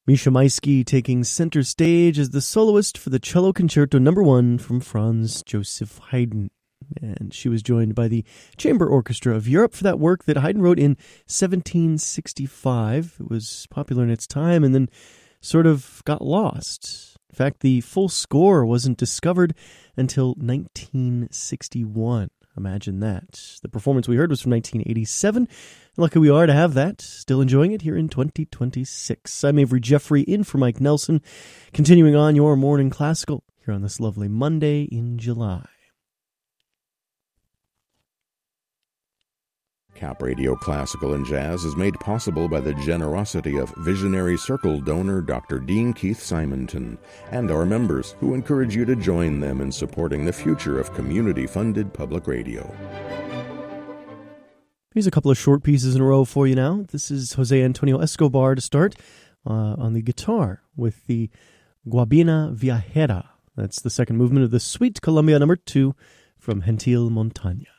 Misha Maisky taking center stage as the soloist for the Cello Concerto No. 1 from Franz Joseph Haydn. And she was joined by the Chamber Orchestra of Europe for that work that Haydn wrote in 1765. It was popular in its time and then sort of got lost. In fact, the full score wasn't discovered until 1961. Imagine that. The performance we heard was from 1987. Lucky we are to have that. Still enjoying it here in 2026. I'm Avery Jeffrey, in for Mike Nelson, continuing on your morning classical here on this lovely Monday in July. Cap Radio Classical and Jazz is made possible by the generosity of visionary Circle donor Dr. Dean Keith Simonton and our members, who encourage you to join them in supporting the future of community-funded public radio. Here's a couple of short pieces in a row for you now. This is Jose Antonio Escobar to start on the guitar with the Guabina Viajera. That's the second movement of the Suite Columbia No. 2 from Gentil Montaña.